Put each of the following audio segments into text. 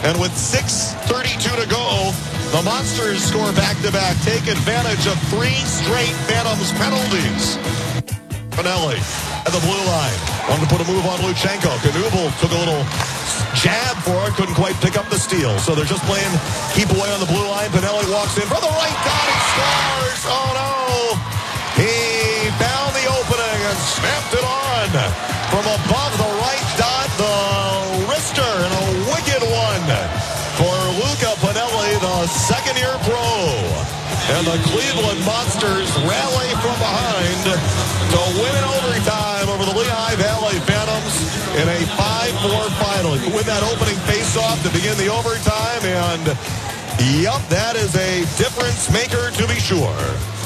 And with 6:32 to go, the Monsters score back-to-back, take advantage of 3 straight Phantoms penalties. Pinelli at the blue line. Wanted to put a move on Luchenko. Knuble took a little jab for it, couldn't quite pick up the steal. So they're just playing keep away on the blue line. Pinelli walks in for the right dot. He scores. Oh, no. He found the opening and snapped it on from above the right dot. The wrister and a wicked one for Luca Pinelli, the second-year pro. And the Cleveland Monsters rally from behind to win in overtime over the Lehigh Valley Phantoms in a 5-4 final. You win that opening face-off to begin the overtime, and yep, that is a difference maker to be sure.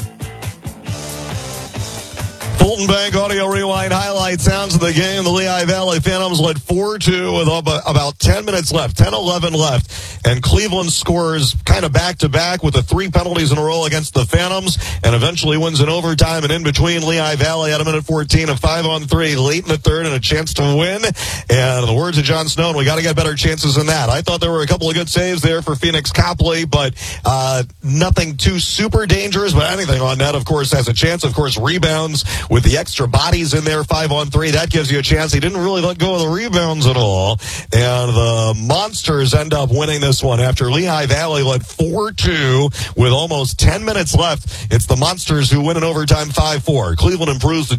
Fulton Bank Audio Rewind highlight sounds of the game. The Lehigh Valley Phantoms led 4-2 with about 10 minutes left, 10-11 left. And Cleveland scores kind of back-to-back with the 3 penalties in a row against the Phantoms and eventually wins in overtime. And in between, Lehigh Valley at a minute 14, a 5-on-3 late in the third and a chance to win. And in the words of John Snowden, we got to get better chances than that. I thought there were a couple of good saves there for Phoenix Copley, but nothing too super dangerous. But anything on net, of course, has a chance. Of course, rebounds with the extra bodies in there, 5-on-3, that gives you a chance. He didn't really let go of the rebounds at all. And the Monsters end up winning this one after Lehigh Valley led 4-2 with almost 10 minutes left. It's the Monsters who win in overtime 5-4. Cleveland improves to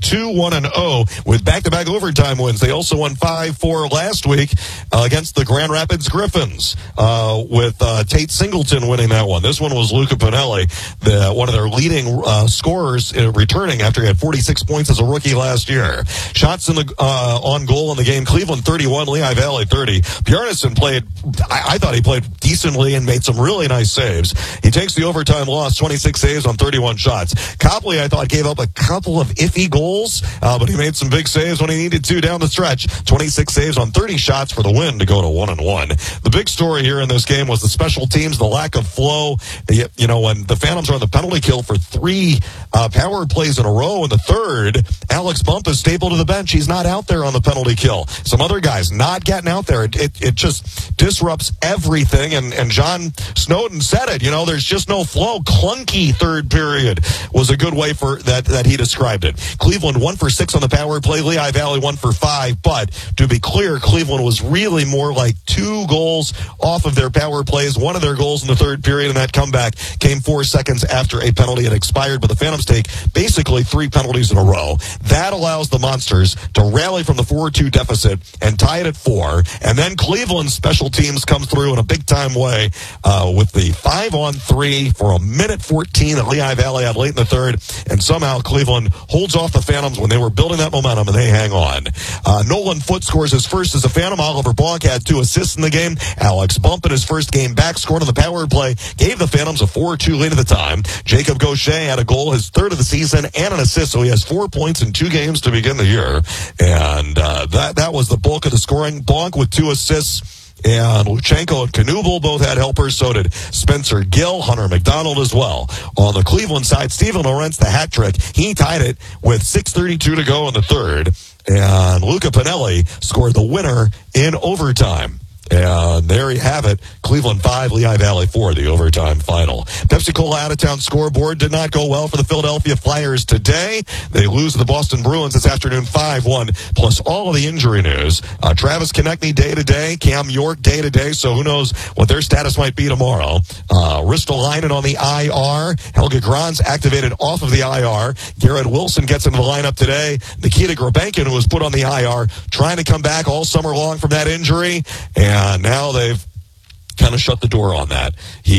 2-1-0 with back-to-back overtime wins. They also won 5-4 last week against the Grand Rapids Griffins with Tate Singleton winning that one. This one was Luca Pinelli, one of their leading scorers returning after he had 46 points as a rookie last year. Shots in the on goal in the game. Cleveland 31, Lehigh Valley 30. Bjarnason played, I thought he played decently and made some really nice saves. He takes the overtime loss, 26 saves on 31 shots. Copley, I thought, gave up a couple of iffy goals, but he made some big saves when he needed to down the stretch. 26 saves on 30 shots for the win to go to 1-1. The big story here in this game was the special teams, the lack of flow. You know, when the Phantoms are on the penalty kill for 3 power plays in a row in the third, Alex Bump is stapled to the bench. He's not out there on the penalty kill. Some other guys not getting out there. It just disrupts everything. And John Snowden said it. You know, there's just no flow. Clunky third period was a good way for that he described it. Cleveland 1 for 6 on the power play. Lehigh Valley 1 for 5. But to be clear, Cleveland was really more like 2 goals off of their power plays. One of their goals in the third period, and that comeback came 4 seconds after a penalty had expired. But the Phantoms take basically 3 penalties in a row. That allows the Monsters to rally from the 4-2 deficit and tie it at 4. And then Cleveland's special teams comes through in a big-time way with the 5-on-3 for a minute 14 that Lehigh Valley had late in the third. And somehow Cleveland holds off the Phantoms when they were building that momentum, and they hang on. Nolan Foote scores his first as a Phantom. Oliver Bonk had 2 assists in the game. Alex Bump in his first game back scored on the power play, gave the Phantoms a 4-2 lead at the time. Jacob Gaucher had a goal, his third of the season, and an assist, so he has 4 points in 2 games to begin the year. And that was the bulk of the scoring. Bonk with 2 assists. And Luchenko and Knuble both had helpers. So did Spencer Gill, Hunter McDonald as well. On the Cleveland side, Steven Lorentz, the hat trick. He tied it with 6:32 to go in the third. And Luca Pinelli scored the winner in overtime. And there you have it. Cleveland 5, Lehigh Valley 4, the overtime final. Pepsi-Cola out-of-town scoreboard did not go well for the Philadelphia Flyers today. They lose to the Boston Bruins this afternoon 5-1, plus all of the injury news. Travis Konechny day-to-day, Cam York day-to-day, so who knows what their status might be tomorrow. Ristolainen on the IR. Helge Grans activated off of the IR. Garrett Wilson gets into the lineup today. Nikita Grabenkin, who was put on the IR, trying to come back all summer long from that injury. And now they've kind of shut the door on that.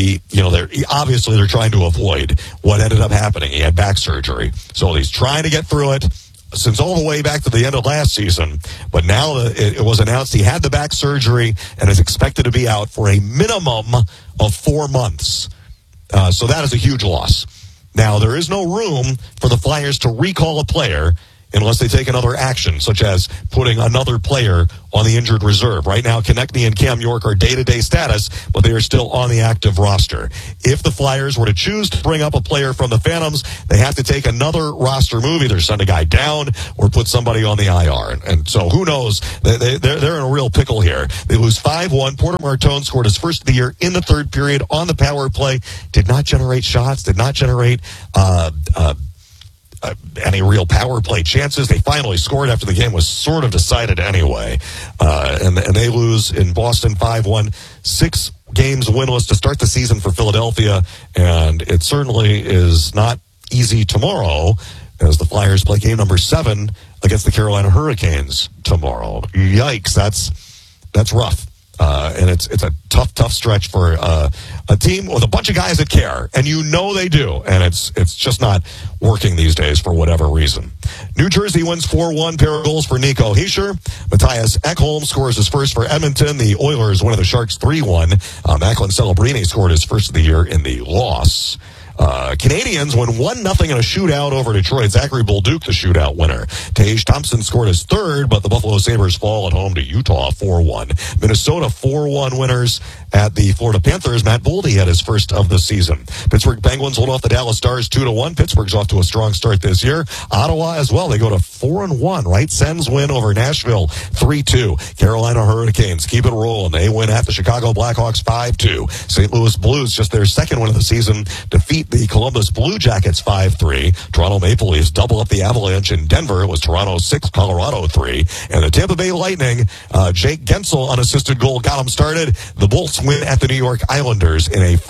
They're trying to avoid what ended up happening. He had back surgery. So he's trying to get through it since all the way back to the end of last season. But now it was announced he had the back surgery and is expected to be out for a minimum of 4 months. So that is a huge loss. Now, there is no room for the Flyers to recall a player unless they take another action, such as putting another player on the injured reserve. Right now, Konechny and Cam York are day-to-day status, but they are still on the active roster. If the Flyers were to choose to bring up a player from the Phantoms, they have to take another roster move, either send a guy down or put somebody on the IR. And so who knows? They're in a real pickle here. They lose 5-1. Porter Martone scored his first of the year in the third period on the power play. Did not generate shots, did not generate any real power play chances. They finally scored after the game was sort of decided anyway. And they lose in Boston 5-1. 6 games winless to start the season for Philadelphia. And it certainly is not easy tomorrow as the Flyers play game number 7 against the Carolina Hurricanes tomorrow. Yikes, that's rough. And it's a tough stretch for a team with a bunch of guys that care, and you know they do, and it's just not working these days for whatever reason. New Jersey wins 4-1, pair of goals for Nico Hischier. Matthias Ekholm scores his first for Edmonton. The Oilers win the Sharks 3-1. Macklin Celebrini scored his first of the year in the loss. Canadians win 1-0 in a shootout over Detroit. Zachary Bolduc, the shootout winner. Tage Thompson scored his third, but the Buffalo Sabres fall at home to Utah 4-1. Minnesota 4-1 winners at the Florida Panthers. Matt Boldy had his first of the season. Pittsburgh Penguins hold off the Dallas Stars 2-1. Pittsburgh's off to a strong start this year. Ottawa as well. They go to 4-1, right? Sens win over Nashville 3-2. Carolina Hurricanes keep it rolling. They win at the Chicago Blackhawks 5-2. St. Louis Blues, just their second win of the season, defeat the Columbus Blue Jackets 5-3. Toronto Maple Leafs double up the Avalanche in Denver. It was Toronto 6, Colorado 3. And the Tampa Bay Lightning, Jake Gensel, unassisted goal, got them started. The Bolts win at the New York Islanders in a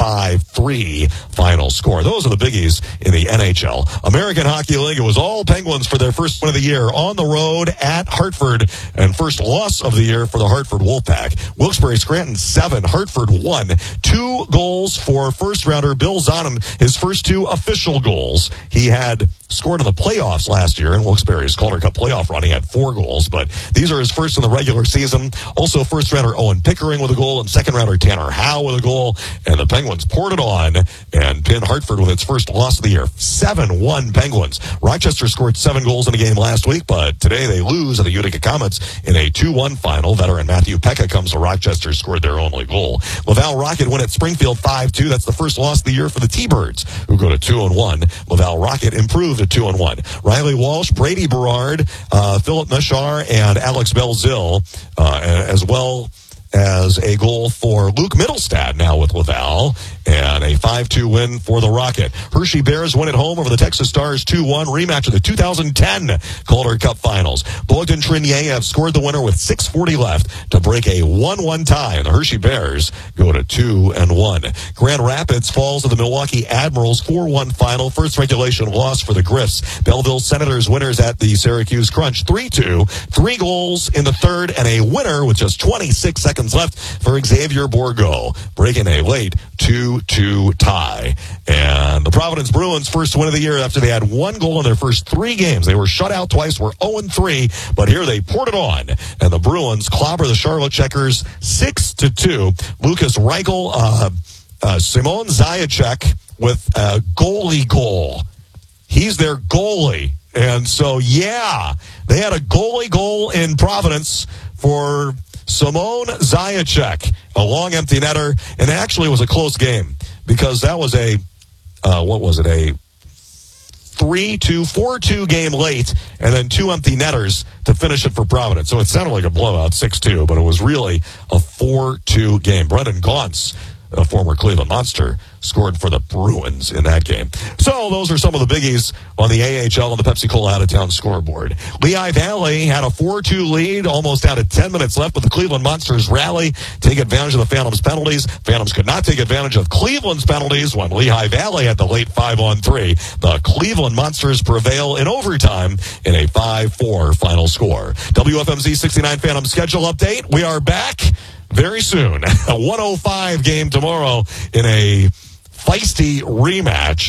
5-3 final score. Those are the biggies in the NHL. American Hockey League, it was all Penguins for their first win of the year on the road at Hartford, and first loss of the year for the Hartford Wolfpack. Wilkes-Barre Scranton 7, Hartford 1. 2 goals for first-rounder Bill Zonim, his first 2 official goals. He had scored in the playoffs last year in Wilkes-Barre's Calder Cup playoff run. He had 4 goals, but these are his first in the regular season. Also, first-rounder Owen Pickering with a goal, and second-rounder Tanner Howe with a goal. And the Penguins poured it on and pinned Hartford with its first loss of the year. 7-1 Penguins. Rochester scored 7 goals in a game last week, but today they lose at the Utica Comets in a 2-1 final. Veteran Matthew Pekka comes to Rochester, scored their only goal. Laval Rocket win at Springfield 5-2. That's the first loss of the year for the T-Birds, who go to 2-1. Laval Rocket improved to 2-1. Riley Walsh, Brady Berard, Philip Meshar, and Alex Belzil, as well as a goal for Luke Middlestad now with Laval, and a 5-2 win for the Rocket. Hershey Bears win at home over the Texas Stars 2-1, rematch of the 2010 Calder Cup Finals. Bogdan Triniev scored the winner with 6:40 left to break a 1-1 tie, and the Hershey Bears go to 2-1. Grand Rapids falls to the Milwaukee Admirals 4-1 final, first regulation loss for the Griffs. Belleville Senators winners at the Syracuse Crunch 3-2, 3 goals in the third, and a winner with just 26 seconds left for Xavier Bourgault, breaking a late 2-2 tie. And the Providence Bruins first win of the year after they had 1 goal in their first 3 games. They were shut out twice, were 0-3, but here they poured it on, and the Bruins clobber the Charlotte Checkers 6-2. Lucas Reichel, Simon Zajac with a goalie goal. He's their goalie. And so, yeah, they had a goalie goal in Providence for Simon Zajac, a long empty netter, and actually it was a close game because that was a 4-2 game late, and then 2 empty netters to finish it for Providence. So it sounded like a blowout, 6-2, but it was really a 4-2 game. Brendan Gaunce, a former Cleveland Monster, scored for the Bruins in that game. So those are some of the biggies on the AHL and the Pepsi-Cola out-of-town scoreboard. Lehigh Valley had a 4-2 lead, almost down to 10 minutes left, but the Cleveland Monsters rally, take advantage of the Phantoms' penalties. Phantoms could not take advantage of Cleveland's penalties when Lehigh Valley had the late 5-on-3. The Cleveland Monsters prevail in overtime in a 5-4 final score. WFMZ 69 Phantom schedule update. We are back very soon. A 105 game tomorrow in a feisty rematch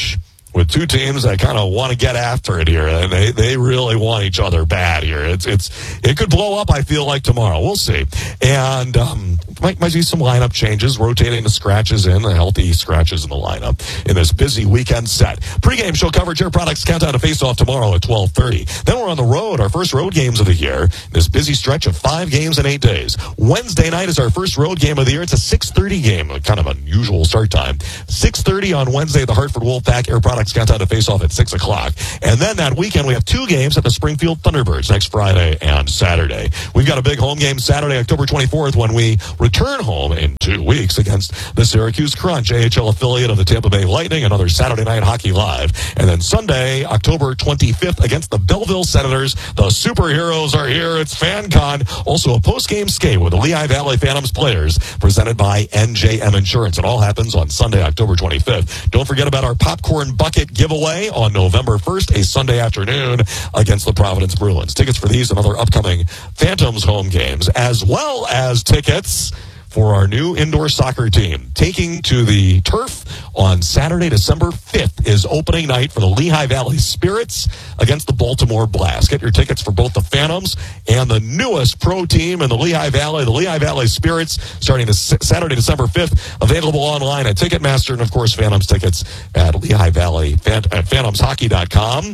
with two teams that kind of want to get after it here, and they really want each other bad here. It could blow up, I feel like, tomorrow. We'll see. And might be some lineup changes, rotating the scratches in, the healthy scratches in the lineup in this busy weekend set. Pre-game show coverage, Air Products countdown to face-off tomorrow at 12:30. Then we're on the road, our first road games of the year, this busy stretch of 5 games in 8 days. Wednesday night is our first road game of the year. It's a 6:30 game, a kind of unusual start time. 6:30 on Wednesday, the Hartford Wolfpack Air Products countdown to face-off at 6 o'clock. And then that weekend, we have 2 games at the Springfield Thunderbirds next Friday and Saturday. We've got a big home game Saturday, October 24th, when we return home in 2 weeks against the Syracuse Crunch, AHL affiliate of the Tampa Bay Lightning, another Saturday Night Hockey Live. And then Sunday, October 25th, against the Belleville Senators. The superheroes are here. It's FanCon. Also a post-game skate with the Lehigh Valley Phantoms players, presented by NJM Insurance. It all happens on Sunday, October 25th. Don't forget about our popcorn bucket giveaway on November 1st, a Sunday afternoon, against the Providence Bruins. Tickets for these and other upcoming Phantoms home games, as well as tickets for our new indoor soccer team. Taking to the turf on Saturday, December 5th is opening night for the Lehigh Valley Spirits against the Baltimore Blast. Get your tickets for both the Phantoms and the newest pro team in the Lehigh Valley Spirits, starting this Saturday, December 5th. Available online at Ticketmaster, and of course, Phantoms tickets at Lehigh Valley at phantomshockey.com.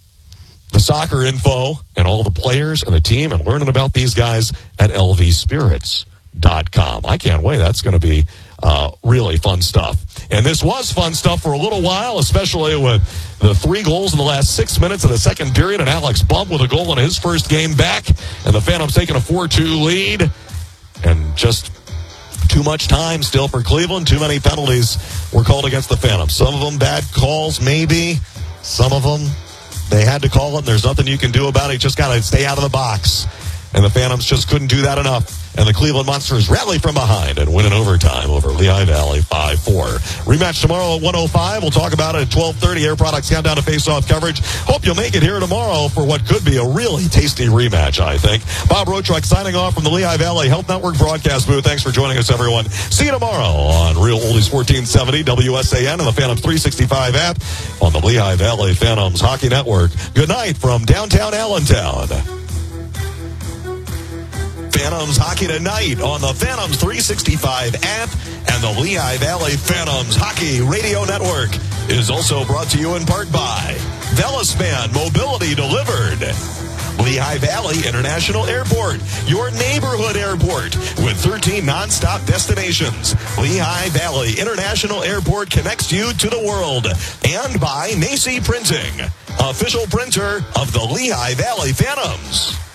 The soccer info and all the players and the team and learning about these guys at lvspirits.com. I can't wait. That's going to be really fun stuff. And this was fun stuff for a little while, especially with the 3 goals in the last 6 minutes of the second period, and Alex Bump with a goal in his first game back, and the Phantoms taking a 4-2 lead. And just too much time still for Cleveland. Too many penalties were called against the Phantoms. Some of them bad calls, maybe. Some of them they had to call it, and there's nothing you can do about it. You just got to stay out of the box. And the Phantoms just couldn't do that enough. And the Cleveland Monsters rally from behind and win in overtime over Lehigh Valley 5-4. Rematch tomorrow at 1:05. We'll talk about it at 12:30. Air Products countdown to face-off coverage. Hope you'll make it here tomorrow for what could be a really tasty rematch, I think. Bob Rotruk signing off from the Lehigh Valley Health Network broadcast booth. Thanks for joining us, everyone. See you tomorrow on Real Oldies 1470, WSAN, and the Phantoms 365 app on the Lehigh Valley Phantoms Hockey Network. Good night from downtown Allentown. Phantoms Hockey tonight on the Phantoms 365 app and the Lehigh Valley Phantoms Hockey Radio Network is also brought to you in part by Velispan Mobility Delivered, Lehigh Valley International Airport, your neighborhood airport with 13 nonstop destinations. Lehigh Valley International Airport connects you to the world. And by Macy Printing, official printer of the Lehigh Valley Phantoms.